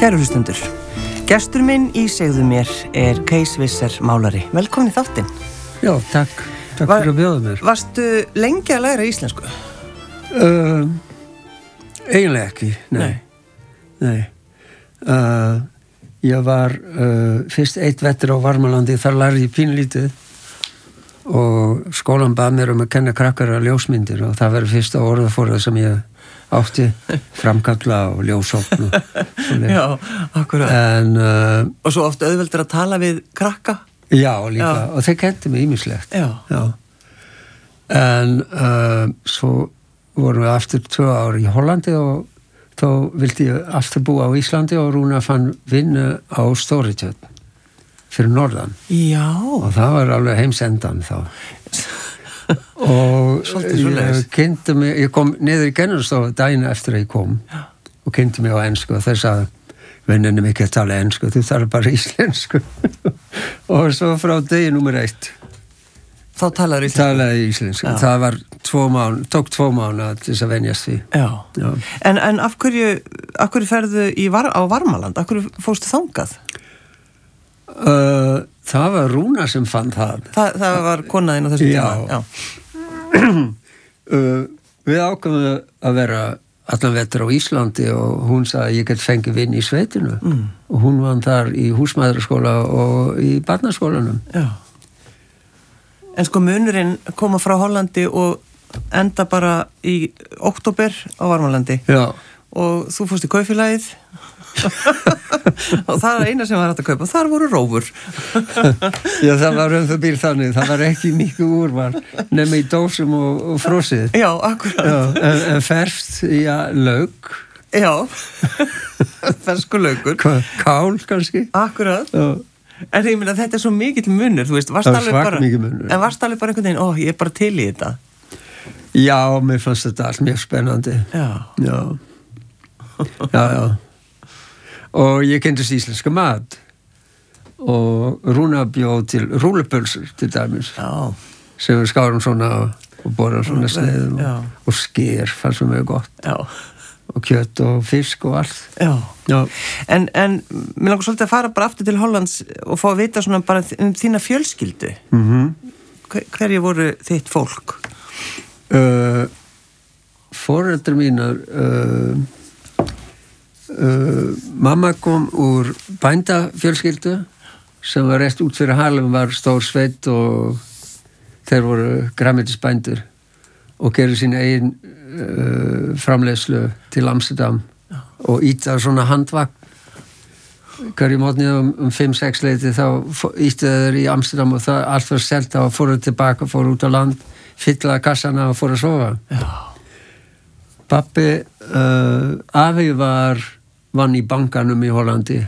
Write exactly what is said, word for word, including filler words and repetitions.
Kæru hlustendur, gestur minn í Segðu mér er Kees Visser málari. Velkomin í þáttinn. Já, takk. Takk Var, fyrir að bjóða mér. Varstu lengi að læra íslensku? Uh, eiginlega ekki, nei. Nei. nei. Uh, ég var uh, fyrst eitt vetur á Varmalandi, þar lærði ég pínlítið og skólan bað mér um að kenna krakkar að ljósmyndir og það var fyrsta orðaforða sem ég átti, framkalla og ljósókn og Já, akkurat. En, uh, og svo oft auðveldur að tala við krakka? Já, líka, Já. og þeir kenndi mig ýmislegt. Já. Já. En uh, svo vorum við aftur tvö ár í Hollandi og þá vildi ég aftur búa á Íslandi og Rúna fann vinnu á Stóritjörn fyrir norðan. Já. Og það var alveg heimsendan þá. og ég kynnti mig, ég kom niður í kennarastofu daginn eftir að ég kom Já. Og kynnti mig á ensku og þess að vinninni mig ekki að tala ensku, þú talar bara íslensku og svo frá degi nummer eitt þá talaður íslensku? Talaði íslensku, Já. Það var tvo mán, tók tvo mánu til þess að venjast því Já. Já. En, en af hverju af hverju ferðu í var, á Varmaland, af hverju fórstu þangað? Uh, það var Rúna sem fann það Þa, það var konaðinn á þessum tíma Já. uh, Við ákveðum að vera allan vetur á Íslandi og hún sagði að ég get fengið vinn í sveitinu mm. og hún vann þar í húsmæðraskóla og í barnaskólanum Já. En sko munurinn koma frá Hollandi og enda bara í október á Varmalandi Já. Og þú fórst í kaupfélagið og það er eina sem var hægt að kaupa þar voru rófur Já, það var um það bíl þannig það var ekki mikið úrval nema í dósum og, og frósið Já, akkurat Já, en, en ferst, já, lauk Já, fersku laukur Kál kannski Akkurat Já. En ég meina þetta er svo mikill munur þú veist, varst það alveg bara munur, en varst alveg bara einhvern veginn, ó, ég er bara til í þetta Já, mér fannst þetta allt mjög spennandi Já Já, já, já og ég kynntist íslenska mat og Rúna bjóð til rúllupölsur til dæmis Já. sem við skárum svona og borðum svona sneiðum og, og sker fannst sem mjög gott Já. og kjött og fisk og allt Já, Já. En, en mér langar svolítið að fara bara aftur til Hollands og fá að vita svona bara um þína fjölskyldu mm-hmm. Hver, hverju voru þitt fólk? Uh, foreldrar mínar uh, Uh, mamma kom úr bændafjölskyldu sem var rétt út fyrir Harlem var stór sveit og þeir voru grænmetisbændur og gerðu sín eigin uh, framleiðslu til Amsterdam Já. Og íta svona handvagn hverju mótni um, um fimm sex leiti þá ítti þeir í Amsterdam og það allt var selt og fóruð tilbaka, fóruð út á land fyllaði kassana og fóruð að sofa Já. Pappi uh, afi var vann í bankanum í Hollandi